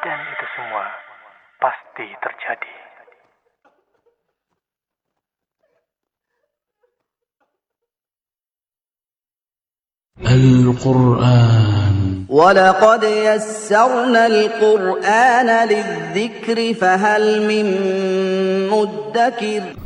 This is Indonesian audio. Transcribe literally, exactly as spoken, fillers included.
Dan itu semua pasti terjadi. Al-Quran. وَلَقَدْ يَسَّرْنَا الْقُرْآنَ لِلذِّكْرِ فَهَلْ مِن مُّدَّكِرٍ